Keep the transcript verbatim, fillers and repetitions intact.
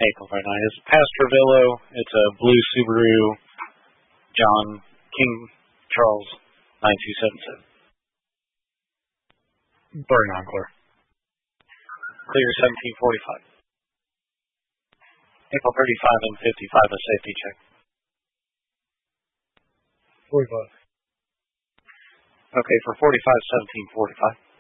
April twenty-ninth. It's past Trevillo. It's a blue Subaru John King Charles nine two seven seven. Burn Encore. Clear seventeen forty-five. April thirty-five and fifty-five, a safety check. forty-five. Okay, for forty-five, seventeen forty-five.